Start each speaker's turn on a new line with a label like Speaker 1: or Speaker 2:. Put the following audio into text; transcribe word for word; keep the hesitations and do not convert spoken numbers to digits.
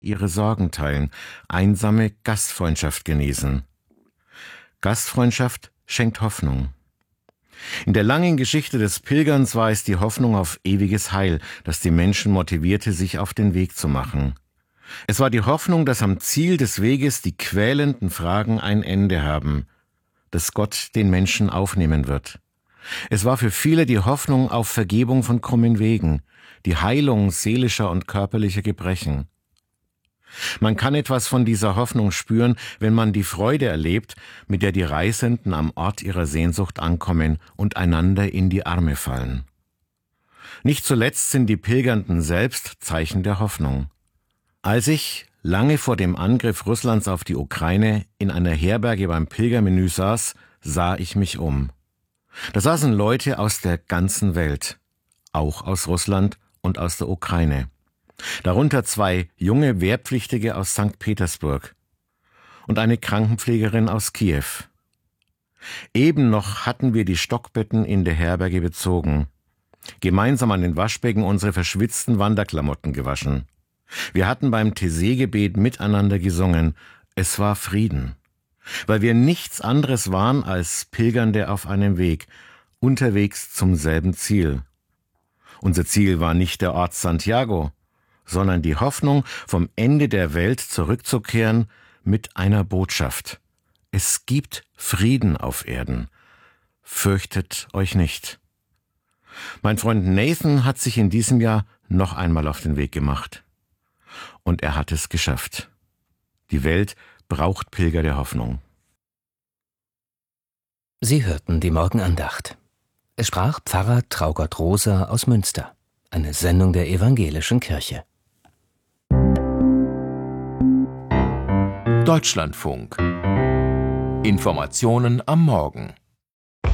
Speaker 1: ihre Sorgen teilen, einsame Gastfreundschaft genießen. Gastfreundschaft schenkt Hoffnung. In der langen Geschichte des Pilgerns war es die Hoffnung auf ewiges Heil, das die Menschen motivierte, sich auf den Weg zu machen. Es war die Hoffnung, dass am Ziel des Weges die quälenden Fragen ein Ende haben, dass Gott den Menschen aufnehmen wird. Es war für viele die Hoffnung auf Vergebung von krummen Wegen, die Heilung seelischer und körperlicher Gebrechen. Man kann etwas von dieser Hoffnung spüren, wenn man die Freude erlebt, mit der die Reisenden am Ort ihrer Sehnsucht ankommen und einander in die Arme fallen. Nicht zuletzt sind die Pilgernden selbst Zeichen der Hoffnung. Als ich, lange vor dem Angriff Russlands auf die Ukraine, in einer Herberge beim Pilgermenü saß, sah ich mich um. Da saßen Leute aus der ganzen Welt, auch aus Russland und aus der Ukraine. Darunter zwei junge Wehrpflichtige aus Sankt Petersburg und eine Krankenpflegerin aus Kiew. Eben noch hatten wir die Stockbetten in der Herberge bezogen, gemeinsam an den Waschbecken unsere verschwitzten Wanderklamotten gewaschen. Wir hatten beim Taizé-Gebet miteinander gesungen. Es war Frieden, weil wir nichts anderes waren als Pilgernde auf einem Weg, unterwegs zum selben Ziel. Unser Ziel war nicht der Ort Santiago, sondern die Hoffnung, vom Ende der Welt zurückzukehren mit einer Botschaft. Es gibt Frieden auf Erden. Fürchtet euch nicht. Mein Freund Nathan hat sich in diesem Jahr noch einmal auf den Weg gemacht. Und er hat es geschafft. Die Welt braucht Pilger der Hoffnung.
Speaker 2: Sie hörten die Morgenandacht. Es sprach Pfarrer Traugott Rosa aus Münster. Eine Sendung der Evangelischen Kirche.
Speaker 3: Deutschlandfunk. Informationen am Morgen.